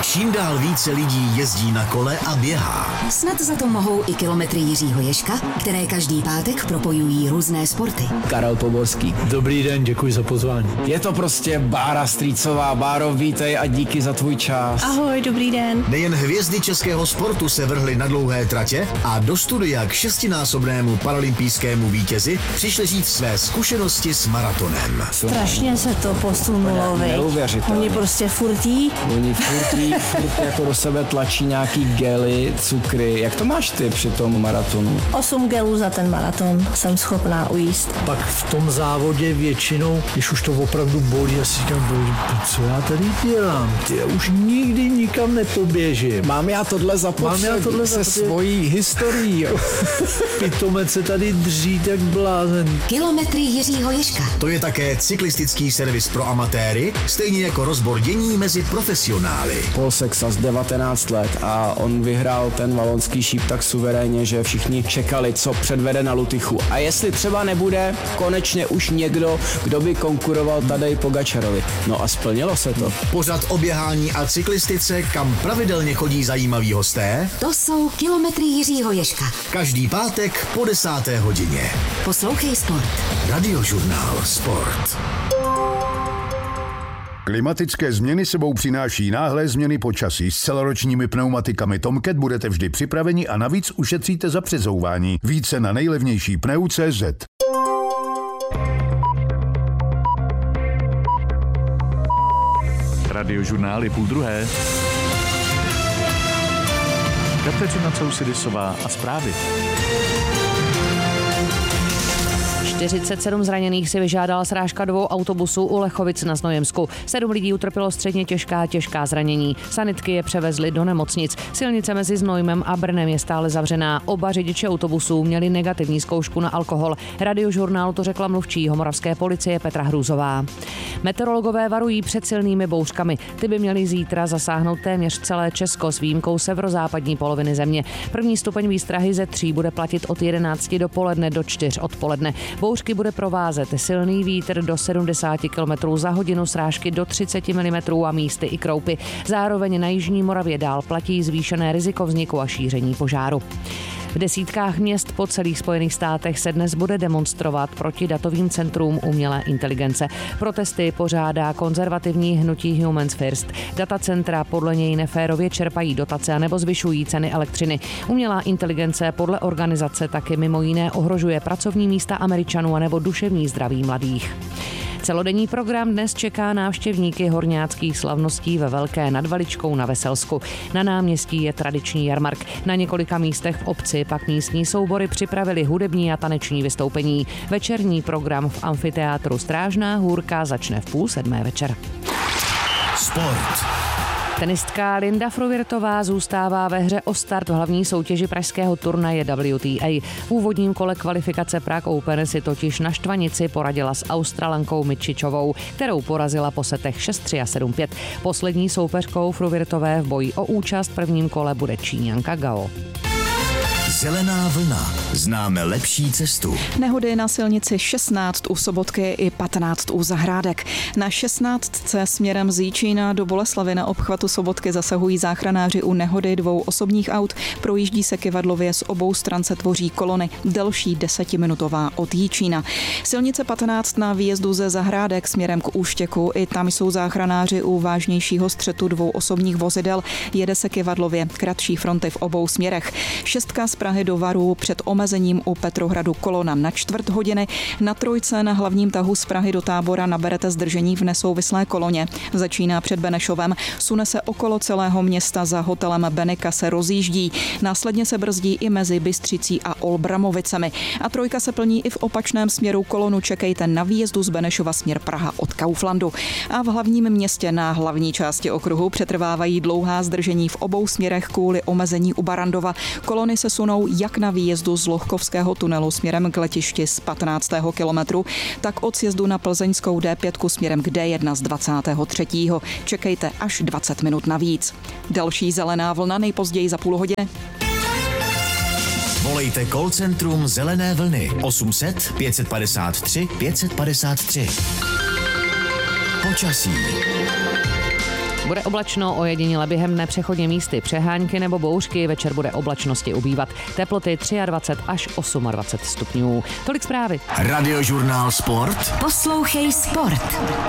Čím dál více lidí jezdí na kole a běhá. Snad za to mohou i kilometry Jiřího Ježka, které každý pátek propojují různé sporty. Karel Poborský. Dobrý den, děkuji za pozvání. Je to prostě Bára Strýcová. Báro, vítej a díky za tvůj čas. Ahoj, dobrý den. Nejen hvězdy českého sportu se vrhly na dlouhé tratě a do studia k 6násobnému paralympijskému vítězi přišli říct své zkušenosti s maratonem. Strašně se to posunulo, Neuvěřitelné. Oni prostě furt jako do sebe tlačí nějaký gely, cukry. Jak to máš ty při tom maratonu? 8 gelů za ten maraton jsem schopná ujíst. Pak v tom závodě většinou, když už to opravdu bolí, já si říkám, co já tady dělám? Já už nikdy nikam nepoběžím. Mám já tohle zapotřebí se svojí historií. Pitomec se tady dří tak blázen. Kilometry Jiřího Ježka. To je také cyklistický servis pro amatéry, stejně jako rozbor dění mezi profesionály. Paul Sexas 19 let a on vyhrál ten valonský šíp tak suverénně, že všichni čekali, co předvede na Lutychu. A jestli třeba nebude konečně už někdo, kdo by konkuroval Tadej Pogačarovi. No a splnilo se to. Pořad o běhání a cyklistice, kam pravidelně chodí zajímaví hosté. To jsou kilometry Jiřího Ježka. Každý pátek po 10. hodině. Poslouchej sport. Radiožurnál Sport. Klimatické změny sebou přináší náhlé změny počasí. S celoročními pneumatikami Tomcat budete vždy připraveni a navíc ušetříte za přezouvání. Více na nejlevnější pneu.cz. Radiožurnál je 12:30. Kateřina Cousydisová a zprávy. 47 zraněných si vyžádala srážka 2 autobusů u Lechovic na Znojemsku. 7 lidí utrpělo středně těžká zranění. Sanitky je převezly do nemocnic. Silnice mezi Znojmem a Brnem je stále zavřená. Oba řidiči autobusů měli negativní zkoušku na alkohol. Radiožurnálu to řekla mluvčí moravské policie Petra Hrůzová. Meteorologové varují před silnými bouřkami. Ty by měly zítra zasáhnout téměř celé Česko s výjimkou severozápadní poloviny země. První stupeň výstrahy ze 3 bude platit od 11 dopoledne do 4 odpoledne. Bouřky bude provázet silný vítr do 70 km za hodinu, srážky do 30 mm a místy i kroupy. Zároveň na jižní Moravě dál platí zvýšené riziko vzniku a šíření požáru. V desítkách měst po celých Spojených státech se dnes bude demonstrovat proti datovým centrům umělé inteligence. Protesty pořádá konzervativní hnutí Humans First. Datacentra podle něj neférově čerpají dotace anebo zvyšují ceny elektřiny. Umělá inteligence podle organizace taky mimo jiné ohrožuje pracovní místa Američanů anebo duševní zdraví mladých. Celodenní program dnes čeká návštěvníky horňáckých slavností ve Velké nad Veličkou na Veselsku. Na náměstí je tradiční jarmark. Na několika místech v obci pak místní soubory připravili hudební a taneční vystoupení. Večerní program v amfiteátru Strážná Hůrka začne v 6:30 večer. Sport. Tenistka Linda Fruhvirtová zůstává ve hře o start v hlavní soutěži pražského turnaje WTA. V úvodním kole kvalifikace Prague Open si totiž na štvanici poradila s Australankou Mičičovou, kterou porazila po setech 6-3 a 7-5. Poslední soupeřkou Fruhvirtové v boji o účast v prvním kole bude Číňanka Gao. Zelená vlna. Známe lepší cestu. Nehody na silnici 16 u Sobotky i 15 u Zahrádek. Na 16 směrem z Jičína do Boleslavy na obchvatu Sobotky zasahují záchranáři u nehody 2 osobních aut. Projíždí se kyvadlově, z obou stran se tvoří kolony, delší 10minutová od Jičína. Silnice 15 na výjezdu ze Zahrádek směrem k Úštěku, i tam jsou záchranáři u vážnějšího střetu 2 osobních vozidel. Jede se kyvadlově, kratší fronty v obou směrech. 6 z Prahy do Varu před omezením u Petrohradu kolona na 1/4 hodiny. Na trojce na hlavním tahu z Prahy do Tábora naberete zdržení v nesouvislé koloně. Začíná před Benešovem, sune se okolo celého města, za hotelem Benika se rozjíždí. Následně se brzdí i mezi Bystřicí a Olbramovicemi. A trojka se plní i v opačném směru, kolonu čekejte na výjezdu z Benešova směr Praha od Kauflandu. A v hlavním městě na hlavní části okruhu přetrvávají dlouhá zdržení v obou směrech kvůli omezení u Barandova. Kolony se sunou jak na výjezdu z Lohkovského tunelu směrem k letišti z 15. kilometru, tak od sjezdu na plzeňskou D5 směrem k D1 z 23. Čekejte až 20 minut navíc. Další zelená vlna nejpozději za půl hodiny. Volejte call centrum Zelené vlny 800 553 553. Počasí. Bude oblačno, ojediněle během dne přechodně místy přehánky nebo bouřky, večer bude oblačnosti ubývat. Teploty 23 až 28 stupňů. Tolik zprávy. Radiožurnál Sport. Poslouchej sport.